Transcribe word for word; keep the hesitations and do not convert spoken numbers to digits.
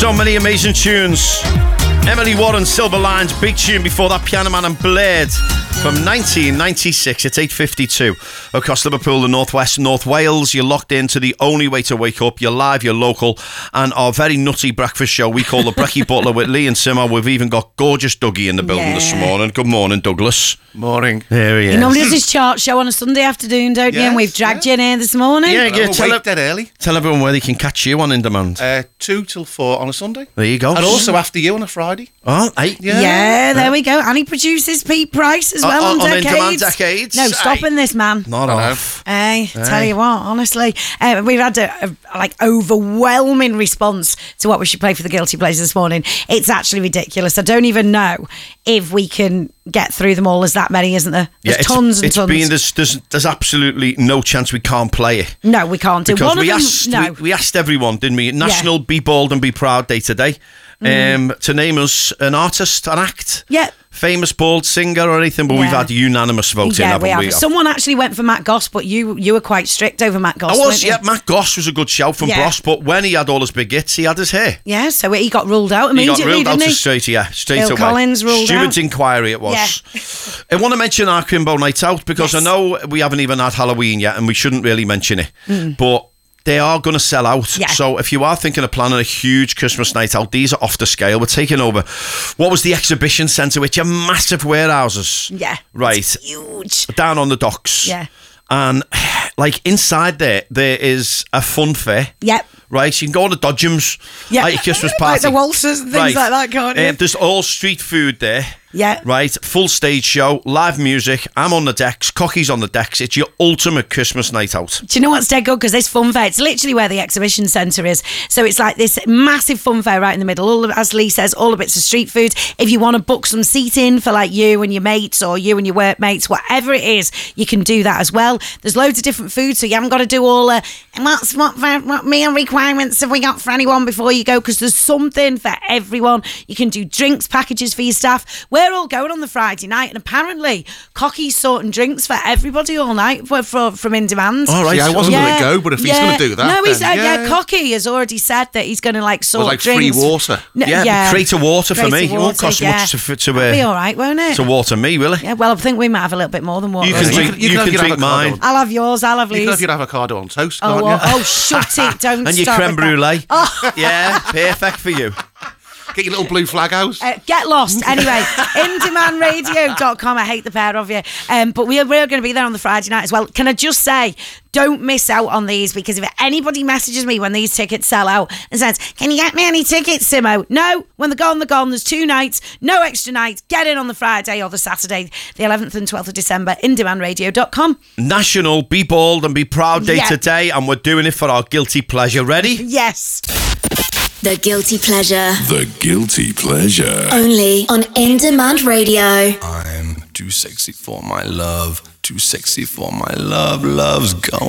So many amazing tunes. Emily Warren, Silver Lines, big tune before that, Piano Man and Blade from nineteen ninety-six. It's eight fifty-two across Liverpool, the Northwest, North Wales. You're locked into the only way to wake up. You're live, you're local, and our very nutty breakfast show we call the Brekkie Butler with Lee and Simo. We've even got gorgeous Dougie in the building yeah. this morning. Good morning, Douglas. Morning. There he is. He normally does his chart show on a Sunday afternoon, don't yes, you? And we've dragged yeah. you in here this morning. Yeah, yeah. Oh, Tell, wait, dead early. Tell everyone where they can catch you on In Demand. Uh, two till four on a Sunday. There you go. And also after you on a Friday. Oh, eight. Yeah, yeah there yeah. we go. And he produces Pete Price as well uh, on, on Decades. On In Demand Decades. No, stopping this man. Not off. Hey, hey, tell you what, honestly, uh, we've had a, a like overwhelming response to what we should play for the Guilty Pleasure this morning. It's actually ridiculous. I don't even know if we can get through them all. There's that many, isn't there? There's yeah, it's, tons and it's tons. Been, there's, there's, there's absolutely no chance we can't play it. No, we can't do because one we of them. Asked, no. we, we asked everyone, didn't we? National yeah. Be Bold and Be Proud Day today. Mm. Um, to name us an artist, an act. Yeah. Famous bald singer or anything, but yeah. we've had unanimous voting, yeah, haven't we? Have. we? Someone actually went for Matt Goss, but you you were quite strict over Matt Goss. I was, yeah. You? Matt Goss was a good shout from yeah. Bros, but when he had all his big hits, he had his hair. Yeah, so he got ruled out immediately, he got ruled didn't out he? straight, yeah, straight Phil away. Collins ruled Steward's out. inquiry it was. Yeah. I want to mention our Crimbo Night Out because yes. I know we haven't even had Halloween yet and we shouldn't really mention it, mm. but they are going to sell out. Yeah. So if you are thinking of planning a huge Christmas night out, these are off the scale. We're taking over what was the exhibition centre, which are massive warehouses. Yeah. Right. It's huge. Down on the docks. Yeah. And like inside there, there is a fun fair. Yep. Right, you can go to Dodgems yeah. at your Christmas party. Like the waltzers and things right. like that, can't you? Um, there's all street food there. Yeah. Right, full stage show, live music. I'm on the decks, Cocky's on the decks. It's your ultimate Christmas night out. Do you know what's dead good? Because this fun fair, it's literally where the exhibition centre is. So it's like this massive fun fair right in the middle. All of, as Lee says, all the bits of street food. If you want to book some seating for like you and your mates or you and your workmates, whatever it is, you can do that as well. There's loads of different food, so you haven't got to do all uh, what's what, what meal requirements have we got for anyone before you go, because there's something for everyone. You can do drinks packages for your staff. We're all going on the Friday night, and apparently Cocky's sorting drinks for everybody all night for, for, from In Demand. All right, yeah, I wasn't yeah, going to go, but if yeah. he's going to do that, no, he's then, uh, yeah. yeah, Cocky has already said that he's going to like sort well, like drinks. free water. No, yeah, yeah, crate of water crate for me. Water, it won't cost yeah. much to to, uh, It'll be all right, won't it? To water me, will it? Yeah, well, I think we might have a little bit more than water. You can drink, you you can can drink mine. I'll have yours. I'll have Lee's. You can have your avocado on toast, oh, can't well, you? Oh, shut it! Don't and your start creme with that. brulee. Oh. Yeah, perfect for you. Get your little blue flag house. Uh, get lost. Anyway, in demand radio dot com. I hate the pair of you. Um, but we are, we're going to be there on the Friday night as well. Can I just say, don't miss out on these, because if anybody messages me when these tickets sell out and says, can you get me any tickets, Simo? No, when they're gone, they're gone. There's two nights, no extra nights. Get in on the Friday or the Saturday, the eleventh and twelfth of December, in demand radio dot com. National Be Bold and Be Proud Day yeah. today, and we're doing it for our guilty pleasure. Ready? Yes. The Guilty Pleasure. The Guilty Pleasure. Only on In Demand Radio. I'm too sexy for my love. Too sexy for my love. Love's gone.